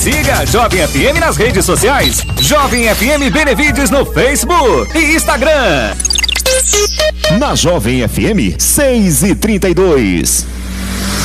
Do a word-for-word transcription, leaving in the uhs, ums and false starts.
Siga a Jovem F M nas redes sociais. Jovem F M Benevídeos no Facebook e Instagram. Na Jovem F M, seis e trinta e dois.